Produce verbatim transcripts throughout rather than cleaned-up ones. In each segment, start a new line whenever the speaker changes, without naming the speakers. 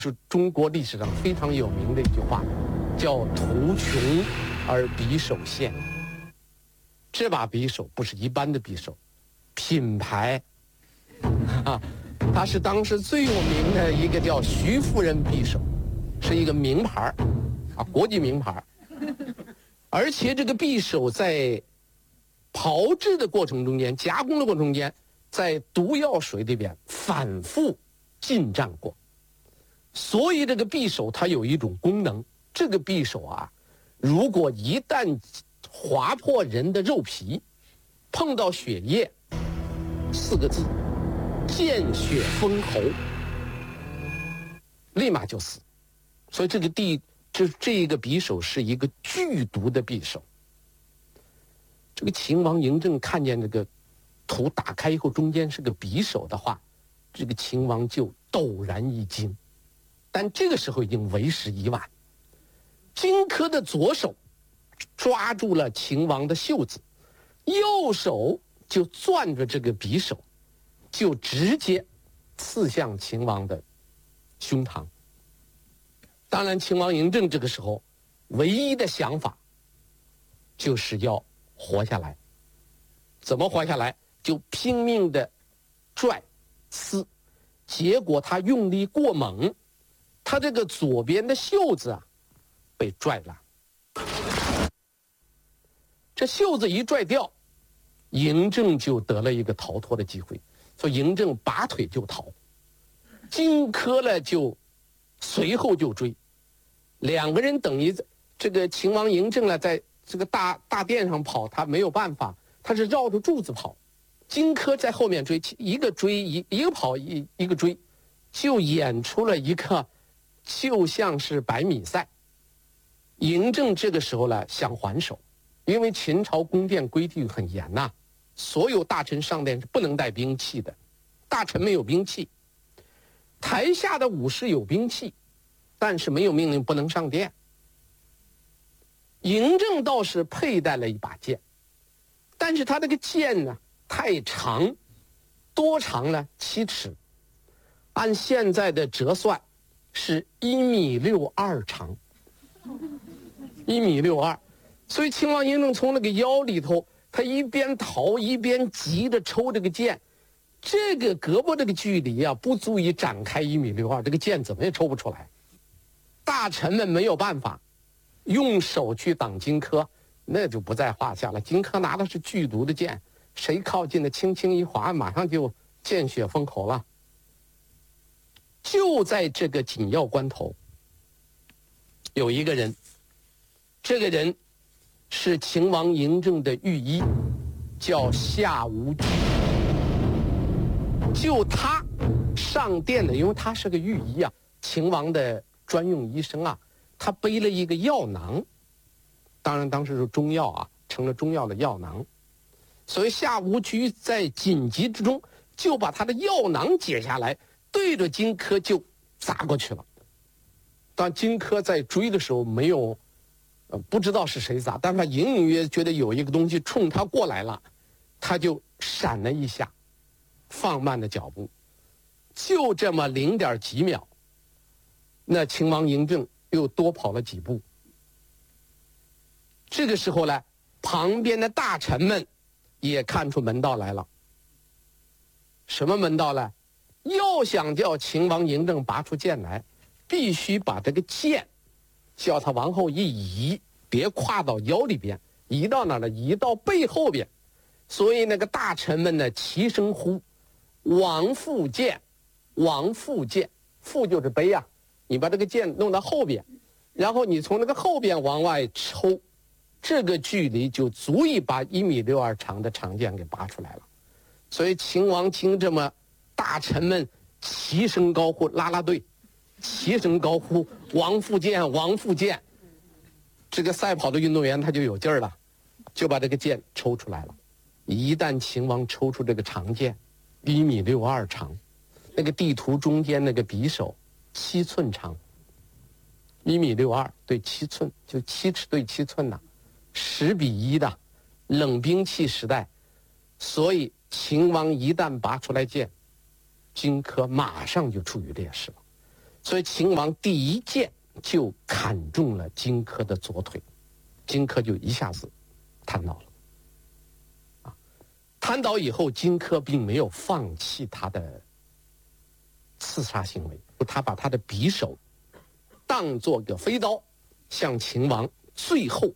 是中国历史上非常有名的一句话，叫“图穷而匕首现”。这把匕首不是一般的匕首，品牌啊，它是当时最有名的一个叫徐夫人匕首，是一个名牌啊，国际名牌。而且这个匕首在炮制的过程中间、加工的过程中间，在毒药水里边反复浸染过。所以这个匕首它有一种功能，这个匕首啊，如果一旦划破人的肉皮，碰到血液，四个字，见血封喉，立马就死。所以这个地这这个匕首是一个剧毒的匕首。这个秦王嬴政看见这个图打开以后，中间是个匕首的话，这个秦王就陡然一惊。但这个时候已经为时已晚，荆轲的左手抓住了秦王的袖子，右手就攥着这个匕首，就直接刺向秦王的胸膛。当然，秦王嬴政这个时候唯一的想法就是要活下来。怎么活下来？就拼命的拽撕，结果他用力过猛，他这个左边的袖子啊被拽了。这袖子一拽掉，嬴政就得了一个逃脱的机会，所以嬴政拔腿就逃，荆轲呢就随后就追，两个人等于这个秦王嬴政呢在这个大大殿上跑，他没有办法，他是绕着柱子跑，荆轲在后面追，一个追一一个跑一一个追，就演出了一个就像是百米赛。嬴政这个时候呢想还手，因为秦朝宫殿规定很严呐、啊，所有大臣上殿是不能带兵器的，大臣没有兵器，台下的武士有兵器，但是没有命令不能上殿。嬴政倒是佩戴了一把剑，但是他这个剑呢太长，多长呢？七尺，按现在的折算是一米六二长，一米六二。所以秦王嬴政从那个腰里头，他一边逃一边急着抽这个剑，这个胳膊这个距离啊，不足以展开一米六二，这个剑怎么也抽不出来。大臣们没有办法，用手去挡荆轲，那就不在话下了。荆轲拿的是剧毒的剑，谁靠近的轻轻一划，马上就见血封喉了。就在这个紧要关头，有一个人，这个人是秦王嬴政的御医，叫夏无居。就他上殿的，因为他是个御医啊，秦王的专用医生啊，他背了一个药囊，当然当时是中药啊，成了中药的药囊。所以夏无居在紧急之中就把他的药囊解下来，对着荆轲就砸过去了。但荆轲在追的时候没有呃，不知道是谁砸，但他隐隐约觉得有一个东西冲他过来了，他就闪了一下，放慢了脚步，就这么零点几秒，那秦王嬴政又多跑了几步。这个时候呢，旁边的大臣们也看出门道来了。什么门道呢？要想叫秦王嬴政拔出剑来，必须把这个剑叫他往后一移，别跨到腰里边，移到哪儿呢？移到背后边。所以那个大臣们呢齐声呼：“王复剑，王复剑。”复就是背啊，你把这个剑弄到后边，然后你从那个后边往外抽，这个距离就足以把一米六二长的长剑给拔出来了。所以秦王听这么大臣们齐声高呼，啦啦队齐声高呼王复剑，王复剑，这个赛跑的运动员他就有劲儿了，就把这个剑抽出来了。一旦秦王抽出这个长剑，一米六二长，那个地图中间那个匕首七寸长，一米六二对七寸，就七尺对七寸呐、啊，十比一的冷兵器时代。所以秦王一旦拔出来剑，荆轲马上就处于劣势了。 所以秦王第一剑就砍中了荆轲的左腿，荆轲就一下子瘫倒了。啊，瘫倒以后，荆轲并没有放弃他的刺杀行为，他把他的匕首当作个飞刀，向秦王最后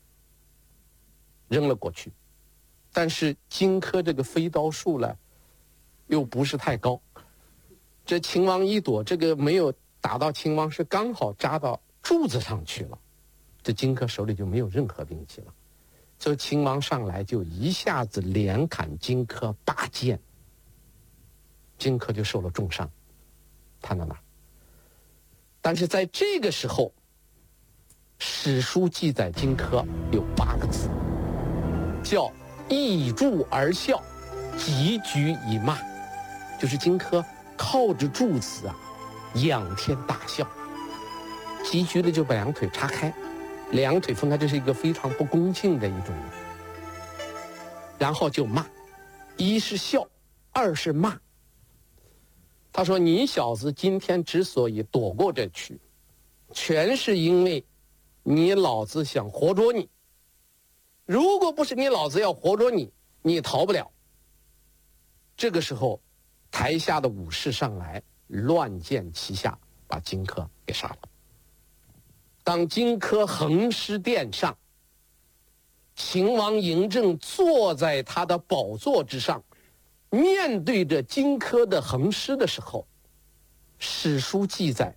扔了过去。但是荆轲这个飞刀术呢，又不是太高。这秦王一躲，这个没有打到秦王，是刚好扎到柱子上去了。这荆轲手里就没有任何兵器了，所以秦王上来就一下子连砍荆轲八剑，荆轲就受了重伤，瘫到那儿。但是在这个时候，史书记载荆轲有八个字，叫倚柱而笑，急举以骂，就是荆轲靠着柱子啊，仰天大笑。急举的就把两腿叉开，两腿分开，这是一个非常不恭敬的一种。然后就骂，一是笑，二是骂。他说：“你小子今天之所以躲过这去，全是因为你老子想活捉你。如果不是你老子要活捉你，你逃不了。”这个时候，台下的武士上来，乱箭齐下，把荆轲给杀了。当荆轲横尸殿上，秦王嬴政坐在他的宝座之上，面对着荆轲的横尸的时候，史书记载，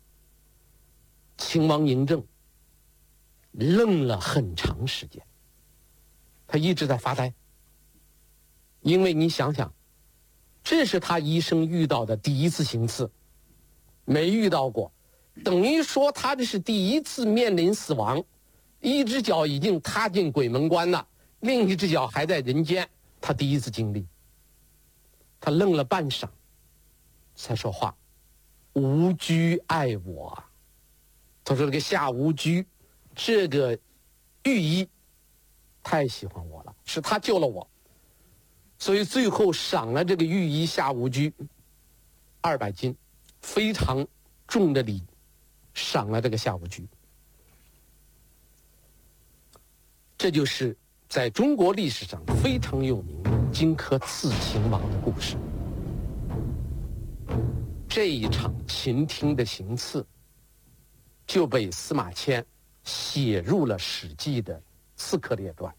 秦王嬴政愣了很长时间，他一直在发呆。因为你想想，这是他一生遇到的第一次行刺，没遇到过，等于说他这是第一次面临死亡，一只脚已经踏进鬼门关了，另一只脚还在人间，他第一次经历。他愣了半晌，才说话：“吴居爱我。”他说：“这个夏吴居，这个御医太喜欢我了，是他救了我，所以最后赏了这个御医夏吴居二百斤，非常重的礼，赏了这个夏吴居。”这就是在中国历史上非常有名的荆轲刺秦王的故事。这一场秦廷的行刺就被司马迁写入了《史记》的《刺客列传》，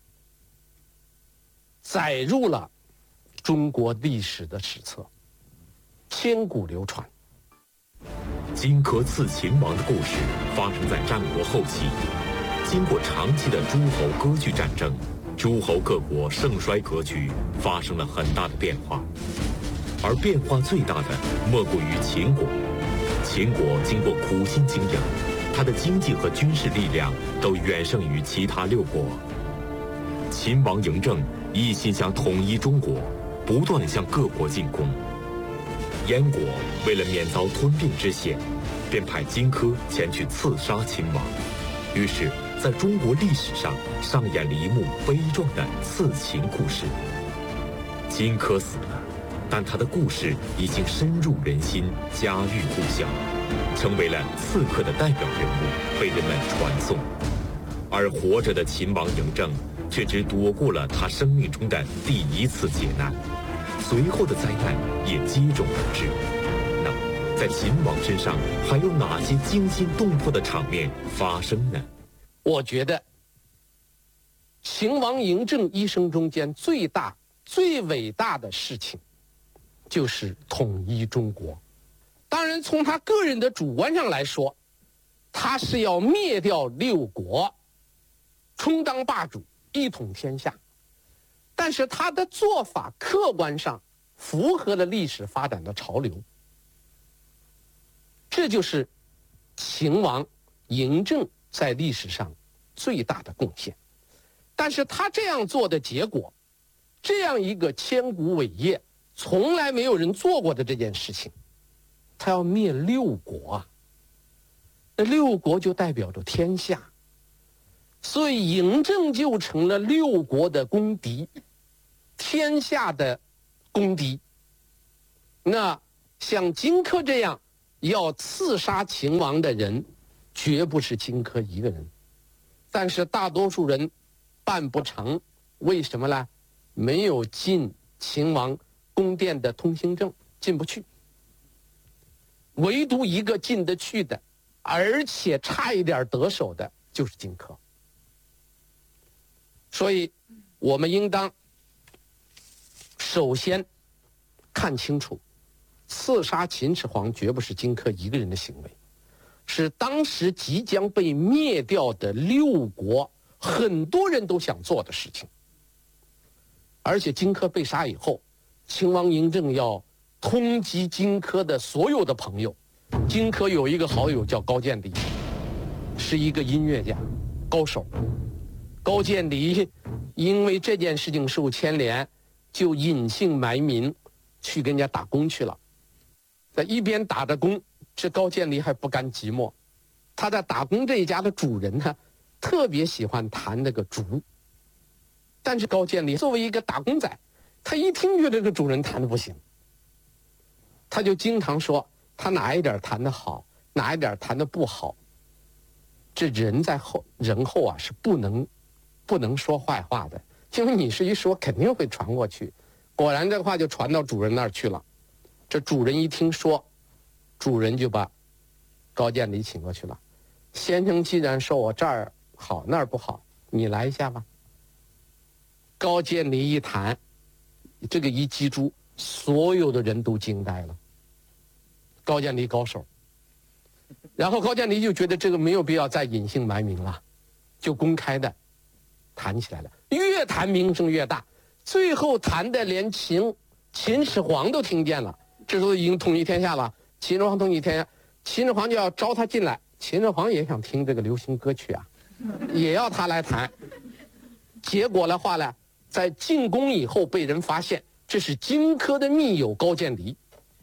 载入了中国历史的史册，千古流传。
荆轲刺秦王的故事发生在战国后期，经过长期的诸侯割据战争，诸侯各国盛衰格局发生了很大的变化，而变化最大的莫过于秦国。秦国经过苦心经营，它的经济和军事力量都远胜于其他六国。秦王嬴政一心想统一中国，不断向各国进攻。燕国为了免遭吞并之险，便派荆轲前去刺杀秦王。于是在中国历史上上演了一幕悲壮的刺秦故事。荆轲死了，但他的故事已经深入人心，家喻户晓，成为了刺客的代表人物，被人们传颂。而活着的秦王嬴政却只躲过了他生命中的第一次劫难，随后的灾难也接踵而至。那在秦王身上还有哪些惊心动魄的场面发生呢？
我觉得秦王嬴政一生中间最大最伟大的事情就是统一中国。当然从他个人的主观上来说，他是要灭掉六国，充当霸主，一统天下。但是他的做法客观上符合了历史发展的潮流，这就是秦王嬴政在历史上最大的贡献。但是他这样做的结果，这样一个千古伟业，从来没有人做过的这件事情，他要灭六国啊，那六国就代表着天下，所以嬴政就成了六国的公敌，天下的公敌。那像荆轲这样要刺杀秦王的人，绝不是荆轲一个人。但是大多数人办不成，为什么呢？没有进秦王宫殿的通行证，进不去。唯独一个进得去的，而且差一点得手的，就是荆轲。所以，我们应当首先看清楚，刺杀秦始皇绝不是荆轲一个人的行为，是当时即将被灭掉的六国很多人都想做的事情。而且荆轲被杀以后，秦王嬴政要通缉荆轲的所有的朋友。荆轲有一个好友叫高渐离，是一个音乐家、高手。高渐离因为这件事情受牵连，就隐姓埋名去跟人家打工去了。在一边打着工，这高渐离还不甘寂寞，他在打工这一家的主人呢，特别喜欢弹那个竹。但是高渐离作为一个打工仔，他一听觉得这个主人弹的不行，他就经常说他哪一点弹得好，哪一点弹得不好。这人在后人后啊是不能不能说坏话的，因为你是一说肯定会传过去。果然这个话就传到主人那儿去了。这主人一听说，主人就把高渐离请过去了。先生既然说我这儿好那儿不好，你来一下吧。高渐离一弹，这个一击出，所有的人都惊呆了。高渐离高手。然后高渐离就觉得这个没有必要再隐姓埋名了，就公开的弹起来了，越弹名声越大，最后弹的连秦秦始皇都听见了。这时候已经统一天下了，秦始皇统一天下，秦始皇就要招他进来。秦始皇也想听这个流行歌曲啊，也要他来弹。结果的话呢，在进宫以后被人发现，这是荆轲的密友高渐离，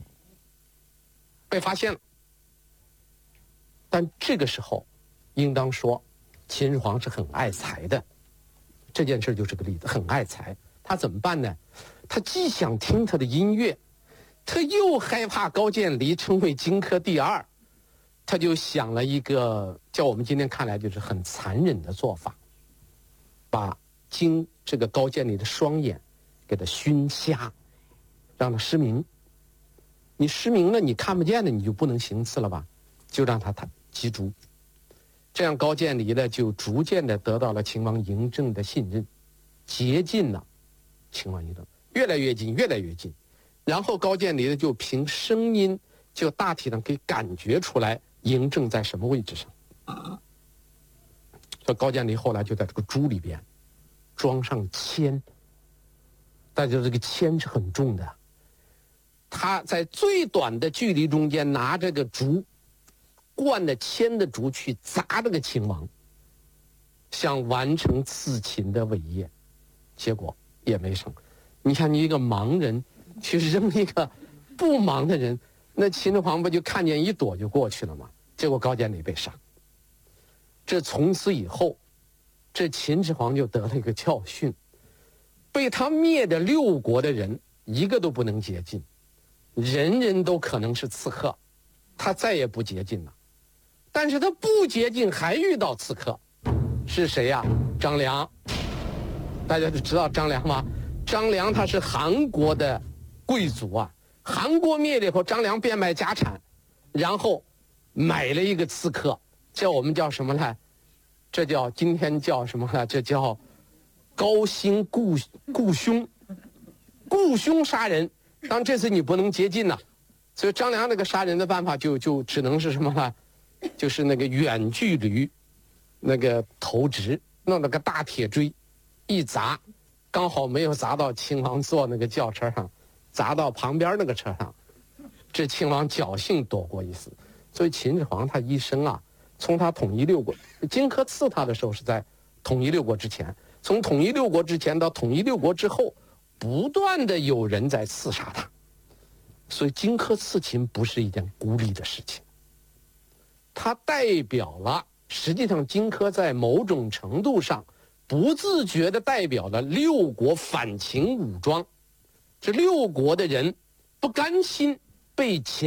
被发现了。但这个时候，应当说，秦始皇是很爱财的，这件事就是个例子，很爱财。他怎么办呢？他既想听他的音乐，他又害怕高渐离成为荆轲第二，他就想了一个叫我们今天看来就是很残忍的做法，把荆这个高渐离的双眼给他熏瞎，让他失明。你失明了，你看不见的，你就不能行刺了吧？就让他他击竹。这样高渐离呢，就逐渐的得到了秦王嬴政的信任，接近了秦王嬴政，越来越近，越来越近。然后高渐离呢，就凭声音，就大体上可以感觉出来嬴政在什么位置上。这高渐离后来就在这个竹里边装上铅，大家这个铅是很重的。他在最短的距离中间拿这个竹，灌了铅的竹去砸这个秦王，想完成刺秦的伟业，结果也没成。你看，你一个盲人去扔一个不盲的人，那秦始皇不就看见一躲就过去了吗？结果高渐离被杀。这从此以后，这秦始皇就得了一个教训，被他灭的六国的人一个都不能接近，人人都可能是刺客，他再也不接近了。但是他不接近，还遇到刺客，是谁呀？张良。大家都知道张良吗？张良他是韩国的贵族啊，韩国灭了以后，张良变卖家产，然后买了一个刺客，叫我们叫什么呢？这叫今天叫什么呢？这叫高薪雇雇凶，雇凶杀人。当这次你不能接近了，所以张良那个杀人的办法就就只能是什么呢？就是那个远距离，那个投掷，弄了个大铁锥，一砸，刚好没有砸到秦王坐那个轿车上，砸到旁边那个车上，这秦王侥幸躲过一死。所以秦始皇他一生啊，从他统一六国，荆轲刺他的时候是在统一六国之前，从统一六国之前到统一六国之后，不断的有人在刺杀他。所以荆轲刺秦不是一件孤立的事情，它代表了，实际上荆轲在某种程度上不自觉地代表了六国反秦武装。这六国的人不甘心被秦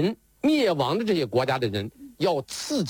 灭亡的这些国家的人要刺